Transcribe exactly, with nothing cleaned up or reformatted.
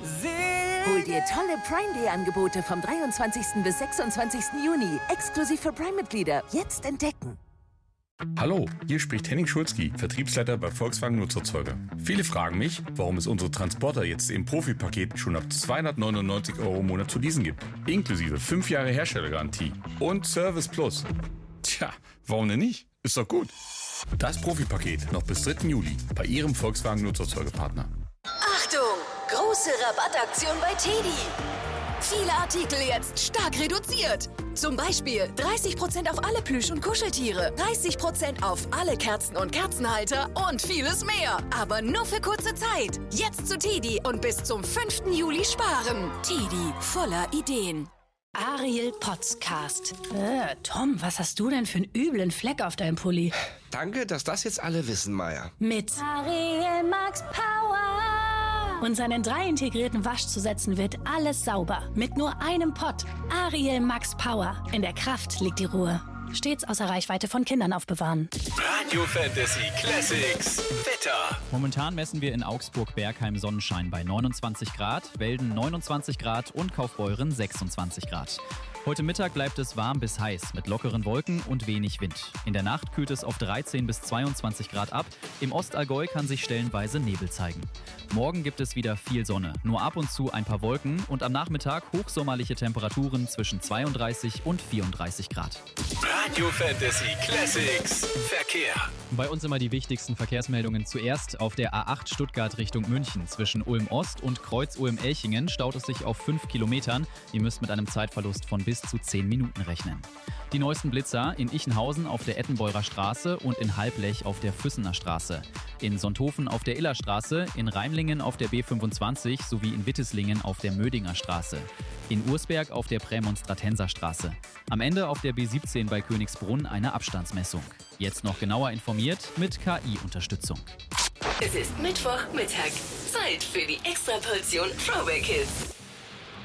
Hol dir tolle Prime Day Angebote vom dreiundzwanzigsten bis sechsundzwanzigsten Juni. Exklusiv für Prime-Mitglieder. Jetzt entdecken. Hallo, hier spricht Henning Schulzki, Vertriebsleiter bei Volkswagen Nutzerzeuger. Viele fragen mich, warum es unsere Transporter jetzt im Profipaket schon ab zweihundertneunundneunzig Euro im Monat zu leasen gibt. Inklusive fünf Jahre Herstellergarantie und Service Plus. Tja, warum denn nicht? Ist doch gut. Das Profipaket noch bis dritten Juli bei Ihrem Volkswagen Nutzerzeugerpartner. Achtung! Große Rabattaktion bei Teddy. Viele Artikel jetzt stark reduziert. Zum Beispiel dreißig Prozent auf alle Plüsch- und Kuscheltiere, dreißig Prozent auf alle Kerzen und Kerzenhalter und vieles mehr. Aber nur für kurze Zeit. Jetzt zu Teddy und bis zum fünften Juli sparen. Teddy, voller Ideen. Ariel Podcast. Äh, Tom, was hast du denn für einen üblen Fleck auf deinem Pulli? Danke, dass das jetzt alle wissen, Maya. Mit Ariel Max Power. Und seinen drei integrierten Waschzusätzen wird alles sauber. Mit nur einem Pott. Ariel Max Power. In der Kraft liegt die Ruhe. Stets außer Reichweite von Kindern aufbewahren. Radio Fantasy Classics Wetter. Momentan messen wir in Augsburg-Bergheim Sonnenschein bei neunundzwanzig Grad, Welden neunundzwanzig Grad und Kaufbeuren sechsundzwanzig Grad. Heute Mittag bleibt es warm bis heiß mit lockeren Wolken und wenig Wind. In der Nacht kühlt es auf dreizehn bis zweiundzwanzig Grad ab. Im Ostallgäu kann sich stellenweise Nebel zeigen. Morgen gibt es wieder viel Sonne, nur ab und zu ein paar Wolken und am Nachmittag hochsommerliche Temperaturen zwischen zweiunddreißig und vierunddreißig Grad. Radio Fantasy Classics Verkehr. Bei uns immer die wichtigsten Verkehrsmeldungen zuerst. Auf der A acht Stuttgart Richtung München zwischen Ulm-Ost und Kreuz-Ulm-Elchingen staut es sich auf fünf Kilometern. Ihr müsst mit einem Zeitverlust von bis zu zehn Minuten rechnen. Die neuesten Blitzer in Ichenhausen auf der Ettenbeurer Straße und in Halblech auf der Füssener Straße. In Sonthofen auf der Illerstraße, in Reimlingen auf der B fünfundzwanzig sowie in Witteslingen auf der Mödinger Straße. In Ursberg auf der Prämonstratenser Straße. Am Ende auf der B siebzehn bei Königsbrunn eine Abstandsmessung. Jetzt noch genauer informiert mit K I-Unterstützung. Es ist Mittwochmittag. Zeit für die Extraportion Throwback Hits.